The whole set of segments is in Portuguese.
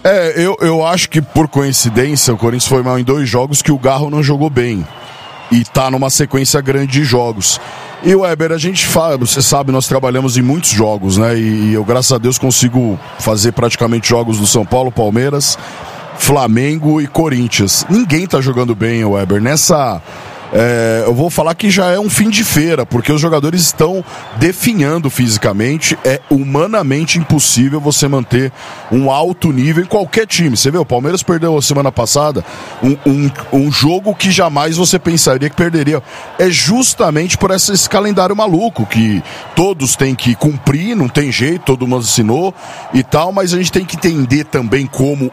Eu acho que por coincidência o Corinthians foi mal em 2 jogos que o Garro não jogou bem. E tá numa sequência grande de jogos. E o Weber, a gente fala, você sabe, nós trabalhamos em muitos jogos, né? E eu, graças a Deus, consigo fazer praticamente jogos do São Paulo, Palmeiras, Flamengo e Corinthians. Ninguém tá jogando bem, Weber. Eu vou falar que já é um fim de feira, porque os jogadores estão definhando fisicamente. É humanamente impossível você manter um alto nível em qualquer time. Você vê, o Palmeiras perdeu semana passada um jogo que jamais você pensaria que perderia. É justamente por esse calendário maluco que todos têm que cumprir, não tem jeito, todo mundo assinou e tal, mas a gente tem que entender também como,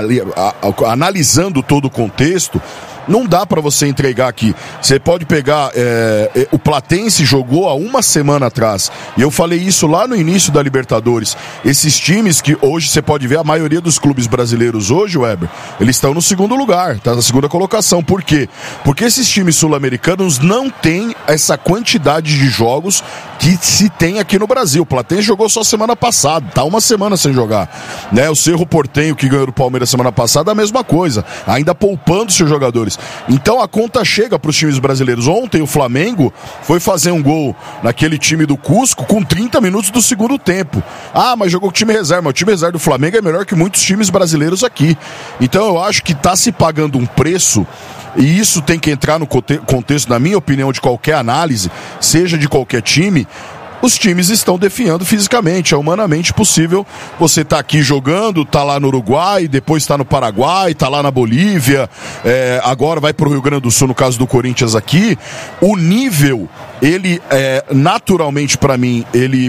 analisando todo o contexto, não dá pra você entregar aqui. Você pode pegar, o Platense jogou há uma semana atrás, e eu falei isso lá no início da Libertadores. Esses times que hoje você pode ver, a maioria dos clubes brasileiros hoje, Weber, eles estão no segundo lugar, tá na segunda colocação. Por quê? Porque esses times sul-americanos não têm essa quantidade de jogos que se tem aqui no Brasil. O Platense jogou só semana passada, tá uma semana sem jogar, né? O Cerro Porteño, que ganhou do Palmeiras semana passada, a mesma coisa, ainda poupando seus jogadores. Então a conta chega para os times brasileiros. Ontem o Flamengo foi fazer um gol naquele time do Cusco com 30 minutos do segundo tempo. Mas jogou com o time reserva. O time reserva do Flamengo é melhor que muitos times brasileiros aqui. Então eu acho que está se pagando um preço, e isso tem que entrar no contexto, na minha opinião, de qualquer análise, seja de qualquer time. Os times estão definhando fisicamente, é humanamente possível você tá aqui jogando, tá lá no Uruguai, depois tá no Paraguai, tá lá na Bolívia, agora vai pro Rio Grande do Sul, no caso do Corinthians aqui. O nível, ele, naturalmente pra mim,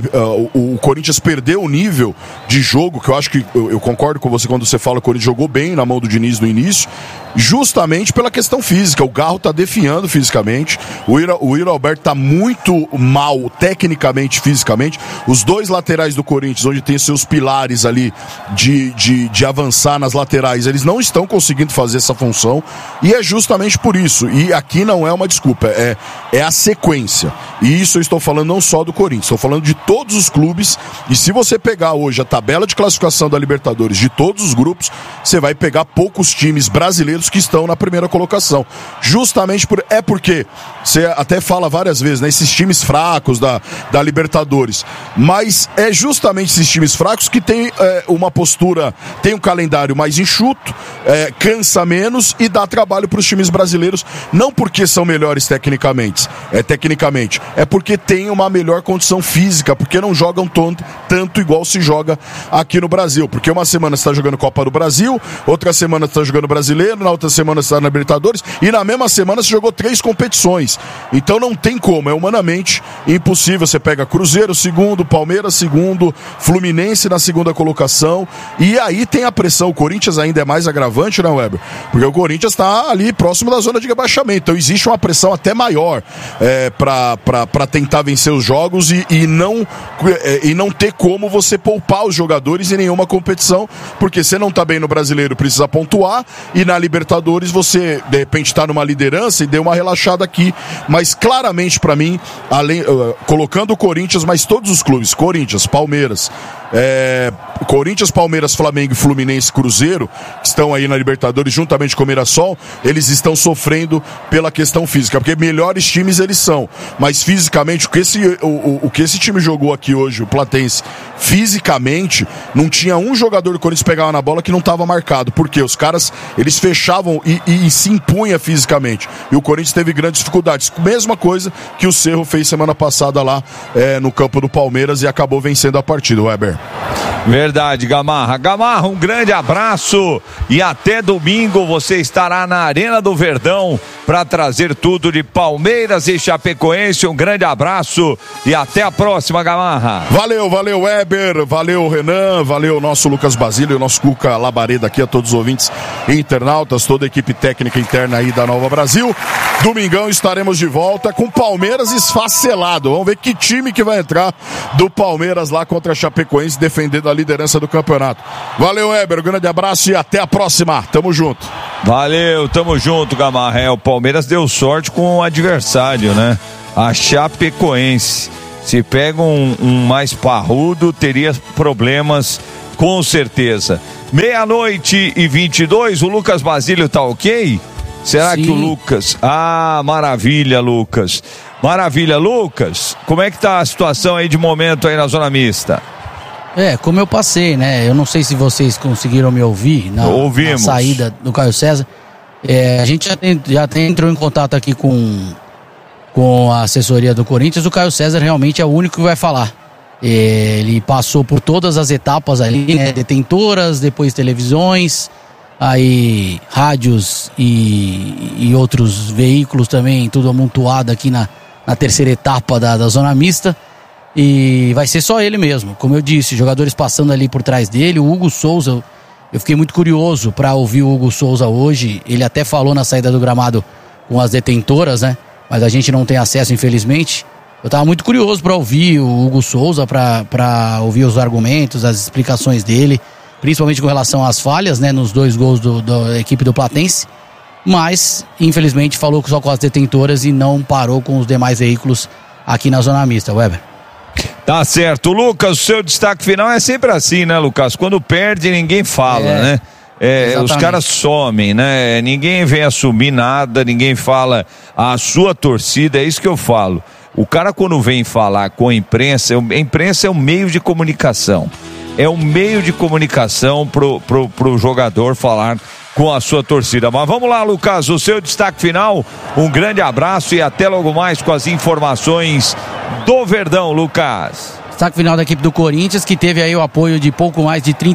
o Corinthians perdeu o nível de jogo, que eu acho que, eu concordo com você quando você fala que o Corinthians jogou bem na mão do Diniz no início, justamente pela questão física. O Garro tá definhando fisicamente, o Yuri Alberto tá muito mal tecnicamente, fisicamente. Os 2 laterais do Corinthians, onde tem seus pilares ali de avançar nas laterais, eles não estão conseguindo fazer essa função, e é justamente por isso. E aqui não é uma desculpa, é a sequência. E isso eu estou falando não só do Corinthians, estou falando de todos os clubes. E se você pegar hoje a tabela de classificação da Libertadores de todos os grupos, você vai pegar poucos times brasileiros que estão na primeira colocação. Justamente porque você até fala várias vezes, né, esses times fracos da Libertadores, mas é justamente esses times fracos que tem uma postura, tem um calendário mais enxuto, cansa menos e dá trabalho para os times brasileiros, não porque são melhores tecnicamente, é porque tem uma melhor condição física, porque não jogam tanto igual se joga aqui no Brasil, porque uma semana você está jogando Copa do Brasil, outra semana você está jogando Brasileiro, na outra semana você está na Libertadores, e na mesma semana você jogou 3 competições, então não tem como, é humanamente impossível. Você pega Cruzeiro segundo, Palmeiras segundo, Fluminense na segunda colocação, e aí tem a pressão. O Corinthians ainda é mais agravante, né, Weber? Porque o Corinthians está ali próximo da zona de rebaixamento, então existe uma pressão até maior para tentar vencer os jogos e não ter como você poupar os jogadores em nenhuma competição, porque você não está bem no Brasileiro, precisa pontuar, e na Libertadores você de repente está numa liderança e deu uma relaxada aqui. Mas claramente para mim, colocando o Corinthians, mas todos os clubes, Corinthians, Palmeiras, Flamengo, Fluminense, Cruzeiro, que estão aí na Libertadores juntamente com o Mirassol, eles estão sofrendo pela questão física, porque melhores times eles são, mas fisicamente o que esse time jogou aqui hoje, o Platense, fisicamente não tinha um jogador do Corinthians que pegava na bola que não estava marcado, porque os caras, eles fechavam e se impunha fisicamente, e o Corinthians teve grandes dificuldades, mesma coisa que o Cerro fez semana passada lá no campo do Palmeiras e acabou vencendo a partida, Weber. Verdade, Gamarra. Gamarra, um grande abraço e até domingo você estará na Arena do Verdão para trazer tudo de Palmeiras e Chapecoense. Um grande abraço e até a próxima, Gamarra. Valeu, Weber, valeu, Renan, valeu nosso Lucas Basílio, nosso Cuca Labareda aqui, a todos os ouvintes e internautas, toda a equipe técnica interna aí da Nova Brasil. Domingão estaremos de volta com Palmeiras esfacelado. Vamos ver que time que vai entrar do Palmeiras lá contra a Chapecoense, defendendo a liderança do campeonato. Valeu, Weber, um grande abraço e até a próxima. Tamo junto. Valeu, tamo junto, Gamarra. O Palmeiras deu sorte com o adversário, né? A Chapecoense. Se pega um mais parrudo, teria problemas com certeza. meia-noite e 22, o Lucas Basílio tá ok? Será que o Lucas... maravilha, Lucas. Maravilha, Lucas. Como é que tá a situação aí de momento aí na zona mista? Como eu passei, né? Eu não sei se vocês conseguiram me ouvir na saída do Caio César. A gente já entrou em contato aqui com a assessoria do Corinthians. O Caio César realmente é o único que vai falar. Ele passou por todas as etapas ali, né? Detentoras, depois televisões, aí rádios e outros veículos também, tudo amontoado aqui na terceira etapa da zona mista. E vai ser só ele mesmo, como eu disse, jogadores passando ali por trás dele. O Hugo Souza, eu fiquei muito curioso para ouvir o Hugo Souza hoje. Ele até falou na saída do gramado com as detentoras, né? Mas a gente não tem acesso, infelizmente. Eu estava muito curioso para ouvir o Hugo Souza, para ouvir os argumentos, as explicações dele, principalmente com relação às falhas, né, nos 2 gols da equipe do Platense. Mas, infelizmente, falou só com as detentoras e não parou com os demais veículos aqui na zona mista, Weber. Tá certo. Lucas, o seu destaque final é sempre assim, né, Lucas? Quando perde, ninguém fala, né? Os caras somem, né? Ninguém vem assumir nada, ninguém fala a sua torcida, é isso que eu falo. O cara, quando vem falar com a imprensa é um meio de comunicação. É um meio de comunicação pro jogador falar com a sua torcida. Mas vamos lá, Lucas, o seu destaque final. Um grande abraço e até logo mais com as informações do Verdão, Lucas. Destaque final da equipe do Corinthians, que teve aí o apoio de pouco mais de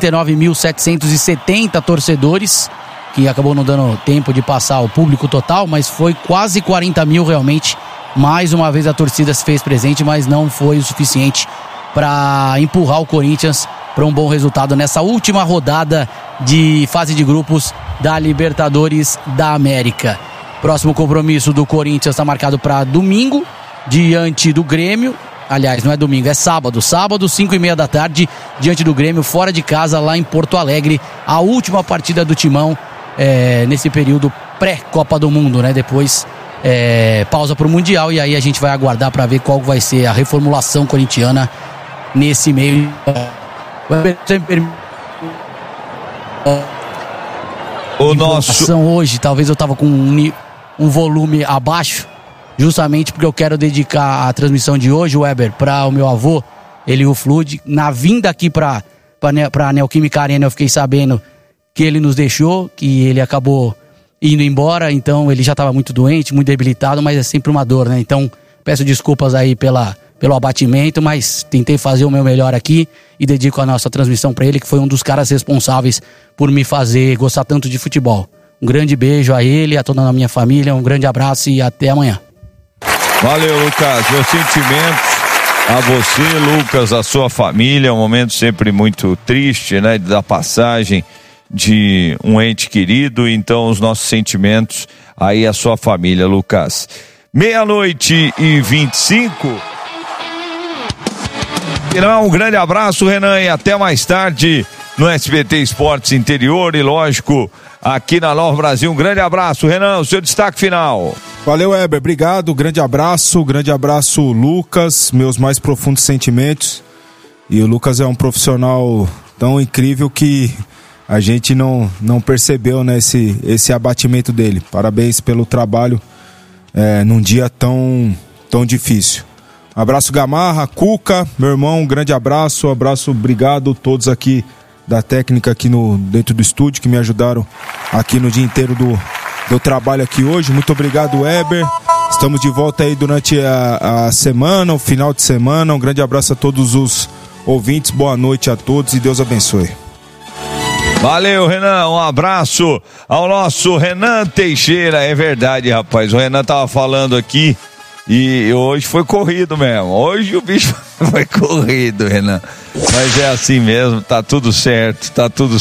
39.770 torcedores, que acabou não dando tempo de passar o público total, mas foi quase 40 mil realmente. Mais uma vez a torcida se fez presente, mas não foi o suficiente para empurrar o Corinthians para um bom resultado nessa última rodada de fase de grupos da Libertadores da América. Próximo compromisso do Corinthians está marcado para domingo, diante do Grêmio. Aliás, não é domingo, é sábado. Sábado, 5h30 da tarde, diante do Grêmio, fora de casa, lá em Porto Alegre. A última partida do Timão nesse período pré-Copa do Mundo, né? Depois pausa para o Mundial, e aí a gente vai aguardar para ver qual vai ser a reformulação corintiana nesse meio. O nosso hoje, talvez eu tava com um volume abaixo, justamente porque eu quero dedicar a transmissão de hoje, Weber, para o meu avô, Eliu Flood. Na vinda aqui para a Neoquímica Arena, eu fiquei sabendo que ele nos deixou, que ele acabou indo embora, então ele já estava muito doente, muito debilitado, mas é sempre uma dor, né? Então peço desculpas aí pelo abatimento, mas tentei fazer o meu melhor aqui e dedico a nossa transmissão para ele, que foi um dos caras responsáveis por me fazer gostar tanto de futebol. Um grande beijo a ele, a toda a minha família, um grande abraço e até amanhã. Valeu, Lucas, meus sentimentos a você, Lucas, a sua família. Um momento sempre muito triste, né, da passagem de um ente querido, então os nossos sentimentos aí à sua família, Lucas. 00:25. Um grande abraço, Renan, e até mais tarde no SBT Esportes Interior e, lógico, aqui na Nova Brasil. Um grande abraço, Renan, o seu destaque final. Valeu, Weber, obrigado, grande abraço, Lucas, meus mais profundos sentimentos. E o Lucas é um profissional tão incrível que a gente não percebeu, né, esse abatimento dele. Parabéns pelo trabalho num dia tão difícil. Abraço, Gamarra, Cuca, meu irmão, um grande abraço, obrigado a todos aqui da técnica aqui dentro do estúdio que me ajudaram aqui no dia inteiro do trabalho aqui hoje. Muito obrigado, Weber. Estamos de volta aí durante a semana, o final de semana. Um grande abraço a todos os ouvintes, boa noite a todos e Deus abençoe. Valeu, Renan, um abraço ao nosso Renan Teixeira. É verdade, rapaz, o Renan tava falando aqui e hoje foi corrido mesmo. Hoje o bicho foi corrido, Renan. Mas é assim mesmo, tá tudo certo.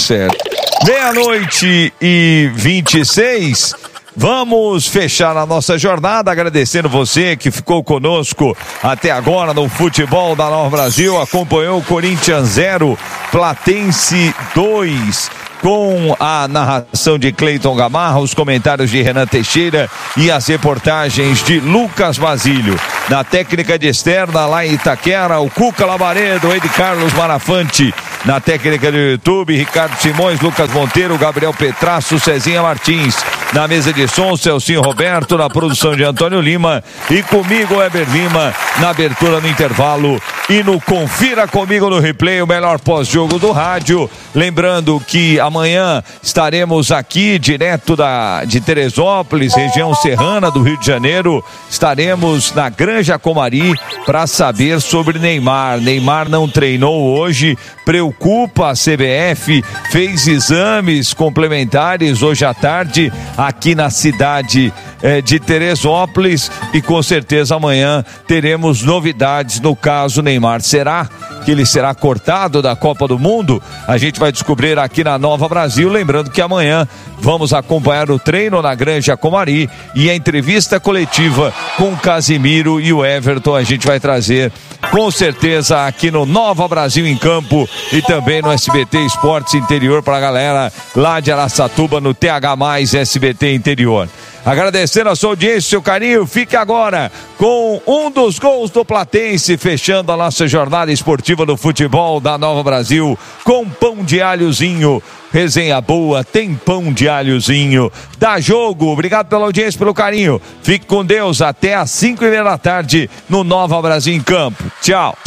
00:26. Vamos fechar a nossa jornada agradecendo você que ficou conosco até agora no futebol da Nova Brasil, acompanhou Corinthians 0, Platense 2. com a narração de Cleiton Gamarra, os comentários de Renan Teixeira e as reportagens de Lucas Basílio. Na técnica de externa, lá em Itaquera, o Cuca Labaredo, Ed Carlos Marafante. Na técnica do YouTube, Ricardo Simões, Lucas Monteiro, Gabriel Petrasso, Cezinha Martins. Na mesa de som, Celcinho Roberto, na produção de Antônio Lima e comigo, Weber Lima, na abertura no intervalo e no Confira Comigo no Replay, o melhor pós-jogo do rádio. Lembrando que amanhã estaremos aqui direto de Teresópolis, região serrana do Rio de Janeiro. Estaremos na Granja Comari para saber sobre Neymar. Neymar não treinou hoje, preocupa a CBF, fez exames complementares hoje à tarde aqui na cidade de Teresópolis e com certeza amanhã teremos novidades no caso Neymar. Será que ele será cortado da Copa do Mundo? A gente vai descobrir aqui na Nova Brasil, lembrando que amanhã vamos acompanhar o treino na Granja Comari e a entrevista coletiva com o Casimiro e o Everton a gente vai trazer com certeza aqui no Nova Brasil em Campo e também no SBT Esportes Interior para a galera lá de Araçatuba no TH+ SBT Interior. Agradecendo a sua audiência, seu carinho, fique agora com um dos gols do Platense, fechando a nossa jornada esportiva do futebol da Nova Brasil, com pão de alhozinho. Resenha boa, tem pão de alhozinho. Dá jogo, obrigado pela audiência, pelo carinho. Fique com Deus, até às 5:30 da tarde no Nova Brasil em Campo. Tchau.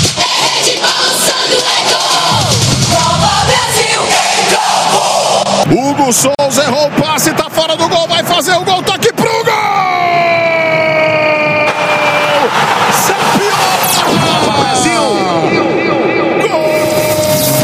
Hugo Souza errou o passe, tá fora do gol, vai fazer o gol, tá aqui!